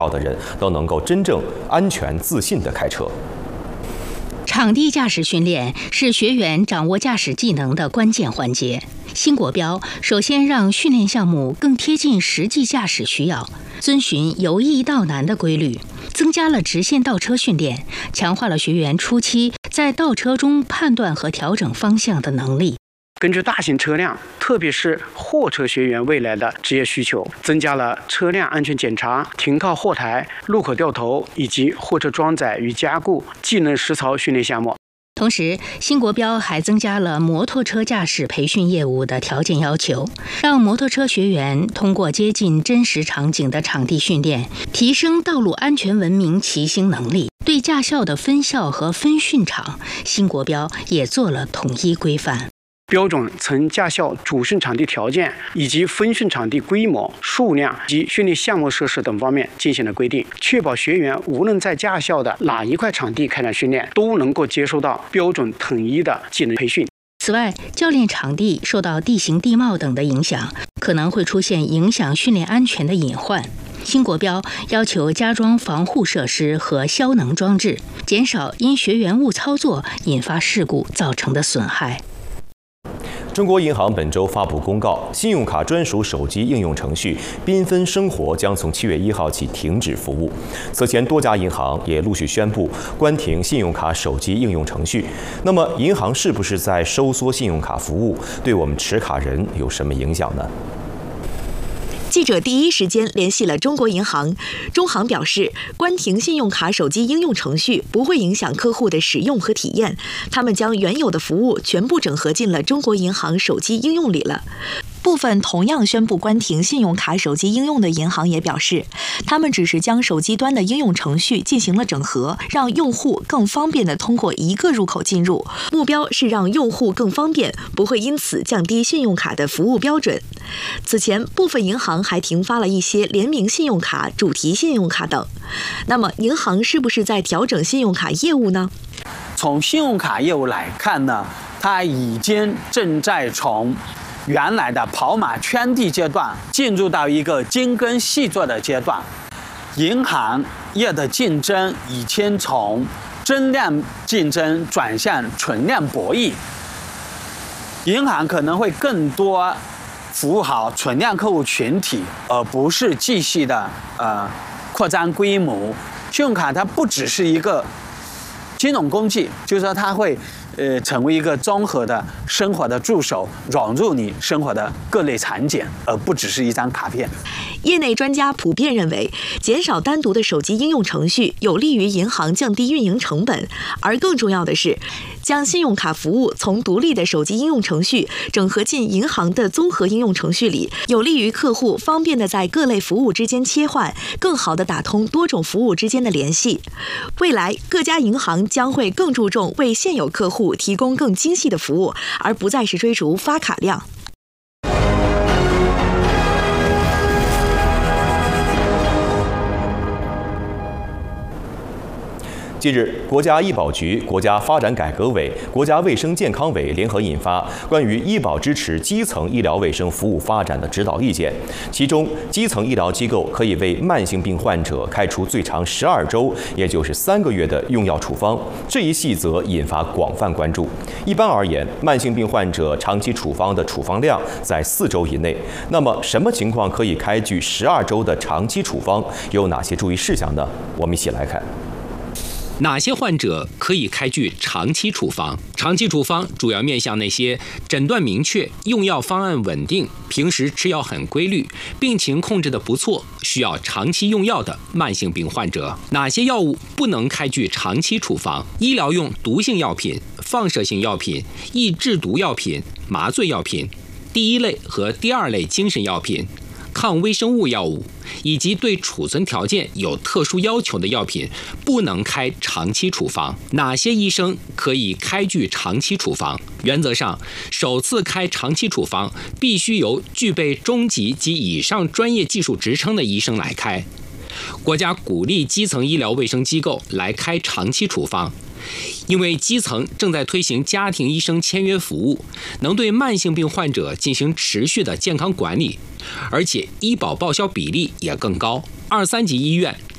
的人都能够真正安全自信地开车。 场地驾驶训练是学员掌握驾驶技能的关键环节。新国标首先让训练项目更贴近实际驾驶需要，遵循由易到难的规律，增加了直线倒车训练，强化了学员初期在倒车中判断和调整方向的能力。 根据大型车辆，特别是货车学员未来的职业需求，增加了车辆安全检查、停靠后台、路口掉头以及货车装载与加固技能实操训练项目。 同时，新国标还增加了摩托车驾驶培训业务的条件要求，让摩托车学员通过接近真实场景的场地训练，提升道路安全文明骑行能力。对驾校的分校和分训场，新国标也做了统一规范。 标准从驾校主训场地条件以及分训场地规模、数量及训练项目设施等方面进行了规定，确保学员无论在驾校的哪一块场地开展训练，都能够接受到标准统一的技能培训。 此外，教练场地受到地形地貌等的影响，可能会出现影响训练安全的隐患。新国标要求加装防护设施和消能装置，减少因学员误操作引发事故造成的损害。 中国银行本周发布公告，信用卡专属手机应用程序“缤纷生活”将从7月1号起停止服务。此前，多家银行也陆续宣布关停信用卡手机应用程序。那么，银行是不是在收缩信用卡服务？对我们持卡人有什么影响呢？ 记者第一时间联系了中国银行，中行表示，关停信用卡手机应用程序不会影响客户的使用和体验，他们将原有的服务全部整合进了中国银行手机应用里了。部分同样宣布关停信用卡手机应用的银行也表示，他们只是将手机端的应用程序进行了整合，让用户更方便地通过一个入口进入，目标是让用户更方便，不会因此降低信用卡的服务标准。此前，部分银行还停发了一些联名信用卡、主题信用卡等。那么，银行是不是在调整信用卡业务呢？ 从信用卡业务来看呢，它已经正在从原来的跑马圈地阶段进入到一个精耕细作的阶段，银行业的竞争已经从增量竞争转向存量博弈，银行可能会更多服务好存量客户群体，而不是继续的扩张规模。信用卡它不只是一个金融工具，就是说它会成为一个综合的生活的助手，融入你生活的各类场景，而不只是一张卡片。 业内专家普遍认为，减少单独的手机应用程序有利于银行降低运营成本，而更重要的是，将信用卡服务从独立的手机应用程序整合进银行的综合应用程序里，有利于客户方便地在各类服务之间切换，更好地打通多种服务之间的联系。未来，各家银行将会更注重为现有客户提供更精细的服务，而不再是追逐发卡量。 近日，国家医保局、国家发展改革委、国家卫生健康委联合印发关于医保支持基层医疗卫生服务发展的指导意见，其中，基层医疗机构可以为慢性病患者开出最长12周，也就是3个月的用药处方。这一细则引发广泛关注。一般而言，慢性病患者长期处方的处方量在4周以内。那么，什么情况可以开具12周的长期处方？有哪些注意事项呢？我们一起来看。 哪些患者可以开具长期处方？长期处方主要面向那些诊断明确、用药方案稳定、平时吃药很规律、病情控制得不错、需要长期用药的慢性病患者。哪些药物不能开具长期处方？医疗用毒性药品、放射性药品、易制毒药品、麻醉药品、第1类和第2类精神药品、抗微生物药物以及对储存条件有特殊要求的药品不能开长期处方。哪些医生可以开具长期处方？原则上，首次开长期处方必须由具备中级及以上专业技术职称的医生来开。国家鼓励基层医疗卫生机构来开长期处方，因为基层正在推行家庭医生签约服务，能对慢性病患者进行持续的健康管理，而且医保报销比例也更高。2、3级医院